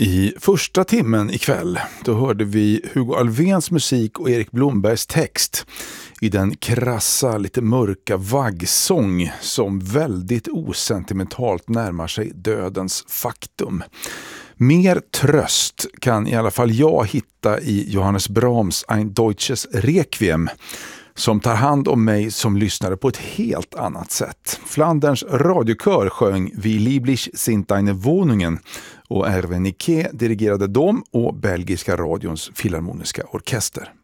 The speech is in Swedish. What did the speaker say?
I första timmen ikväll då hörde vi Hugo Alvéns musik och Erik Blombergs text i den krassa, lite mörka vaggsång som väldigt osentimentalt närmar sig dödens faktum. Mer tröst kan i alla fall jag hitta i Johannes Brahms Ein Deutsches Requiem, som tar hand om mig som lyssnare på ett helt annat sätt. Flanderns radiokör sjöng Wie lieblich sind deine Wohnungen och Hervé Niquet dirigerade dem och belgiska radions filharmoniska orkester.